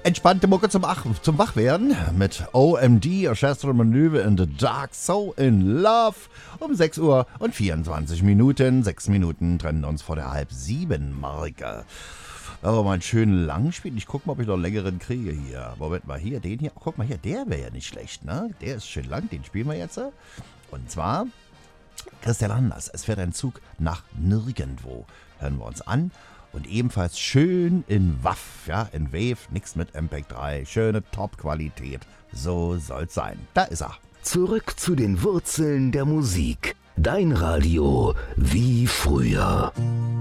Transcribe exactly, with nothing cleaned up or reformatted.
Entspannte Mucke zum, Ach zum Wachwerden mit O M D, Orchestral Maneuver in the Dark, So in Love. Um sechs Uhr und vierundzwanzig Minuten. Sechs Minuten trennen uns vor der halb sieben Marke. Aber mal einen schönen Langspiel. Ich guck mal, ob ich noch einen längeren kriege hier. Moment mal, hier, den hier. Oh, guck mal hier, der wäre ja nicht schlecht, ne? Der ist schön lang, den spielen wir jetzt. Und zwar Christian Anders. Es fährt ein Zug nach nirgendwo. Hören wir uns an. Und ebenfalls schön in W A V, ja, in Wave, nix mit M P drei. Schöne Top-Qualität. So soll's sein. Da ist er. Zurück zu den Wurzeln der Musik. Dein Radio wie früher.